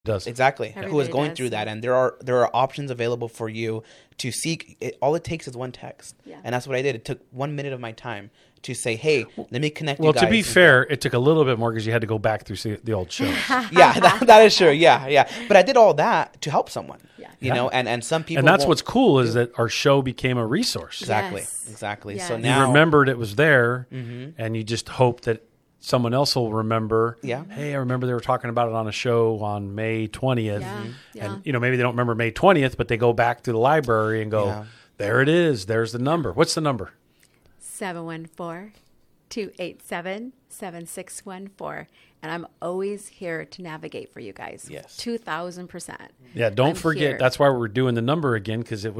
does. Exactly. Who is Everybody going does, through that. yeah. And there are options available for you to seek. All it takes is one text. Yeah. And that's what I did. It took 1 minute of my time to say, hey, let me connect you Well, guys. to be fair, it took a little bit more because you had to go back through the old shows. Yeah, that is true. Yeah. But I did all that to help someone. Yeah. You know, and some people And that's won't what's cool is do it. that our show became a resource. Exactly. Yes. Exactly. Yes. So You now You remembered it was there, Mm-hmm. and you just hope that someone else will remember. Yeah. Hey, I remember they were talking about it on a show on May 20th. Yeah. Yeah. And, maybe they don't remember May 20th, but they go back to the library and go, Yeah. there it is. There's the number. What's the number? 714-287-7614. And I'm always here to navigate for you guys. Yes. 2,000%. Yeah, don't I'm forget. here. That's why we're doing the number again, because it